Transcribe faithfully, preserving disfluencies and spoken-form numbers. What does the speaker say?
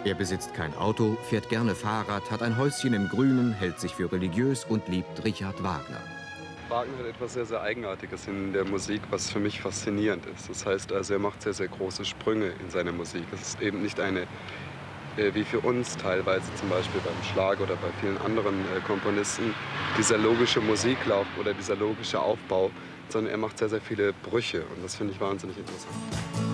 Er besitzt kein Auto, fährt gerne Fahrrad, hat ein Häuschen im Grünen, hält sich für religiös und liebt Richard Wagner. Wagner hat etwas sehr, sehr Eigenartiges in der Musik, was für mich faszinierend ist. Das heißt also, er macht sehr, sehr große Sprünge in seiner Musik. Es ist eben nicht eine, äh, wie für uns teilweise zum Beispiel beim Schlag oder bei vielen anderen äh, Komponisten, dieser logische Musiklauf oder dieser logische Aufbau, sondern er macht sehr, sehr viele Brüche und das finde ich wahnsinnig interessant.